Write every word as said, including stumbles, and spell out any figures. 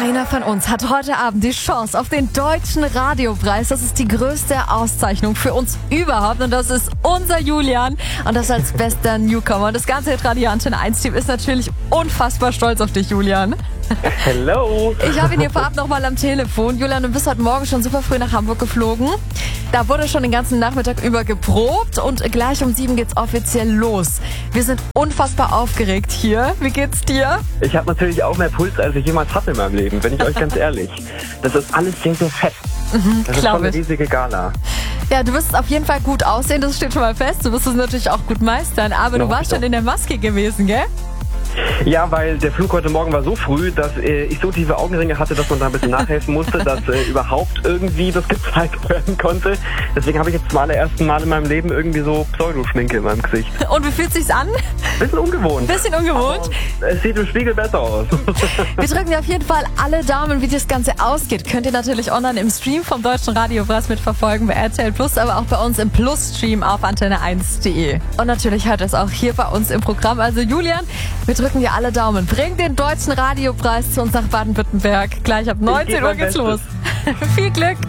Einer von uns hat heute Abend die Chance auf den Deutschen Radiopreis. Das ist die größte Auszeichnung für uns überhaupt. Und das ist unser Julian. Und das als bester Newcomer. Und das ganze Radio Antenne eins Team ist natürlich unfassbar stolz auf dich, Julian. Hello. Ich habe ihn hier vorab nochmal am Telefon. Julian, du bist heute Morgen schon super früh nach Hamburg geflogen. Da wurde schon den ganzen Nachmittag über geprobt und gleich um sieben geht's offiziell los. Wir sind unfassbar aufgeregt hier. Wie geht's dir? Ich habe natürlich auch mehr Puls, als ich jemals hatte in meinem Leben, bin ich euch ganz ehrlich. Das ist alles klingt so fett. Mhm, das ist schon eine riesige Gala. Ja, du wirst es auf jeden Fall gut aussehen, das steht schon mal fest. Du wirst es natürlich auch gut meistern, aber no, du warst schon in der Maske gewesen, gell? Ja, weil der Flug heute Morgen war so früh, dass äh, ich so tiefe Augenringe hatte, dass man da ein bisschen nachhelfen musste, dass äh, überhaupt irgendwie das gezeigt werden konnte. Deswegen habe ich jetzt zum allerersten Mal in meinem Leben irgendwie so Pseudoschminke in meinem Gesicht. Und wie fühlt sich's an? Bisschen ungewohnt. Bisschen ungewohnt? Aber es sieht im Spiegel besser aus. Wir drücken dir auf jeden Fall alle Daumen, wie das Ganze ausgeht. Könnt ihr natürlich online im Stream vom Deutschen Radiopreis mitverfolgen, bei R T L Plus, aber auch bei uns im Plus-Stream auf antenne eins punkt de. Und natürlich hört es auch hier bei uns im Programm. Also Julian, wir drücken dir alle Daumen. Bring den Deutschen Radiopreis zu uns nach Baden-Württemberg. Gleich ab neunzehn Uhr geht's los. Viel Glück!